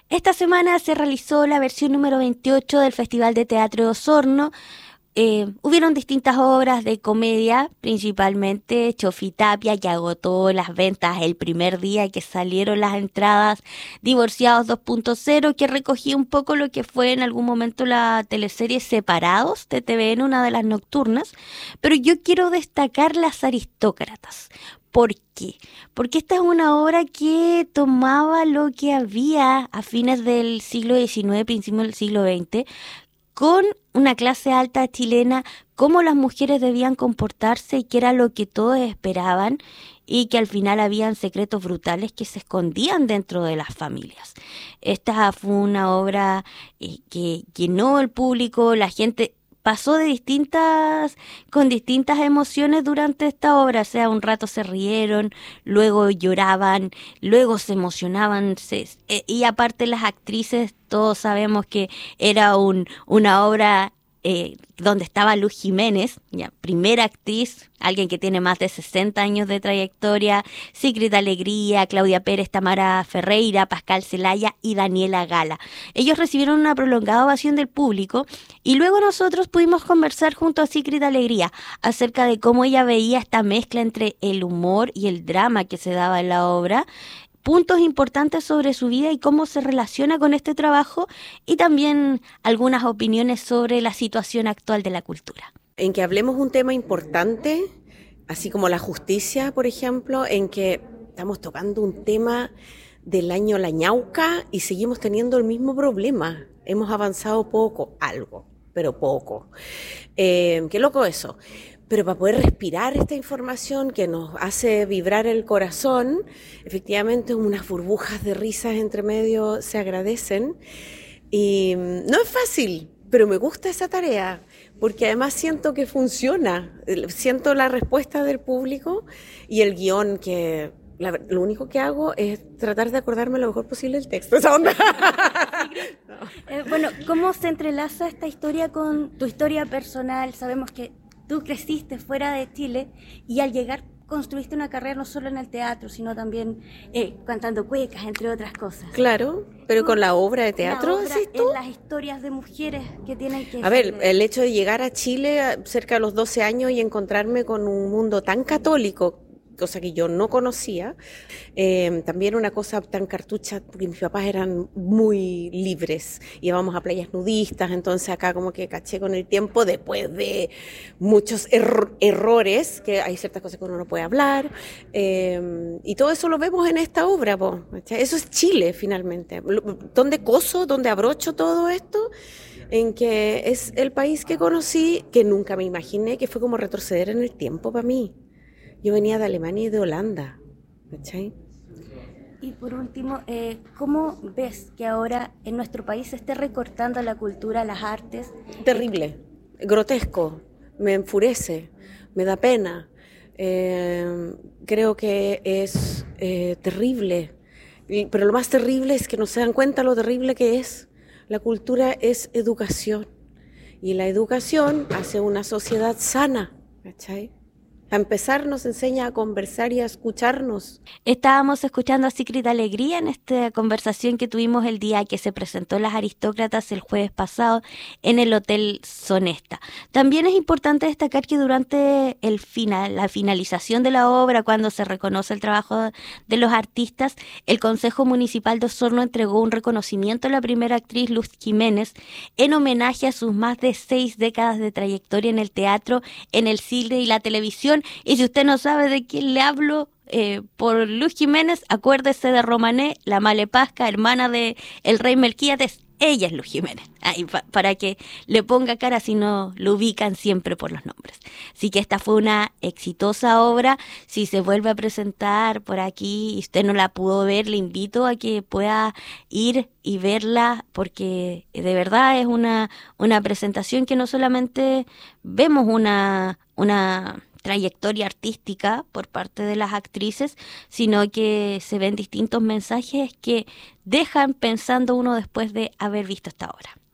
Esta semana se realizó la versión número 28 del Festival de Teatro de Osorno. Hubieron distintas obras de comedia, principalmente Chofi Tapia, que agotó las ventas el primer día que salieron las entradas, Divorciados 2.0, que recogía un poco lo que fue en algún momento la teleserie Separados de TVN, una de las nocturnas, pero yo quiero destacar Las Aristócratas. ¿Por qué? Porque esta es una obra que tomaba lo que había a fines del siglo XIX, principios del siglo XX, con una clase alta chilena, cómo las mujeres debían comportarse y qué era lo que todos esperaban y que al final habían secretos brutales que se escondían dentro de las familias. Esta fue una obra que llenó el público, la gente pasó con distintas emociones durante esta obra, o sea, un rato se rieron, luego lloraban, luego se emocionaban, y aparte las actrices, todos sabemos que era una obra donde estaba Luz Jiménez, ya, primera actriz, alguien que tiene más de 60 años de trayectoria, Sigrid Alegría, Claudia Pérez, Tamara Ferreira, Pascal Zelaya y Daniela Gala. Ellos recibieron una prolongada ovación del público y luego nosotros pudimos conversar junto a Sigrid Alegría acerca de cómo ella veía esta mezcla entre el humor y el drama que se daba en la obra, puntos importantes sobre su vida y cómo se relaciona con este trabajo y también algunas opiniones sobre la situación actual de la cultura. En que hablemos un tema importante, así como la justicia, por ejemplo, en que estamos tocando un tema del año La Ñauca y seguimos teniendo el mismo problema. Hemos avanzado poco, algo, pero poco. Qué loco eso. Pero para poder respirar esta información que nos hace vibrar el corazón, efectivamente unas burbujas de risas entre medio se agradecen. Y no es fácil, pero me gusta esa tarea, porque además siento que funciona. Siento la respuesta del público y el guión que... lo único que hago es tratar de acordarme lo mejor posible del texto. Esa onda. Bueno, ¿cómo se entrelaza esta historia con tu historia personal? Sabemos que tú creciste fuera de Chile y al llegar construiste una carrera no solo en el teatro, sino también cantando cuecas, entre otras cosas. Claro, pero con la obra de teatro, ¿decís tú? En las historias de mujeres que tienen que... A ver, el hecho de llegar a Chile cerca de los 12 años y encontrarme con un mundo tan católico, cosa que yo no conocía, también una cosa tan cartucha, porque mis papás eran muy libres, íbamos a playas nudistas, entonces acá como que caché con el tiempo, después de muchos errores, que hay ciertas cosas que uno no puede hablar, y todo eso lo vemos en esta obra, po. Eso es Chile finalmente, donde coso, donde abrocho todo esto, en que es el país que conocí, que nunca me imaginé, que fue como retroceder en el tiempo para mí. Yo venía de Alemania y de Holanda, ¿cachai? Y por último, ¿cómo ves que ahora en nuestro país se esté recortando la cultura, las artes? Terrible, grotesco, me enfurece, me da pena. Creo que es terrible, pero lo más terrible es que no se dan cuenta lo terrible que es. La cultura es educación y la educación hace una sociedad sana, ¿cachai? A empezar nos enseña a conversar y a escucharnos. Estábamos escuchando a Sigrid Alegría en esta conversación que tuvimos el día que se presentó Las Aristócratas el jueves pasado en el Hotel Sonesta. También es importante destacar que durante la finalización de la obra, cuando se reconoce el trabajo de los artistas, el Consejo Municipal de Osorno entregó un reconocimiento a la primera actriz Luz Jiménez en homenaje a sus más de 6 décadas de trayectoria en el teatro, en el cine y la televisión. Y si usted no sabe de quién le hablo, por Luz Jiménez, acuérdese de Romané, la Malepasca, hermana de el rey Melquíades. Ella es Luz Jiménez, para que le ponga cara si no lo ubican siempre por los nombres. Así que esta fue una exitosa obra. Si se vuelve a presentar por aquí y usted no la pudo ver, le invito a que pueda ir y verla, porque de verdad es una presentación que no solamente vemos una trayectoria artística por parte de las actrices, sino que se ven distintos mensajes que dejan pensando uno después de haber visto esta obra.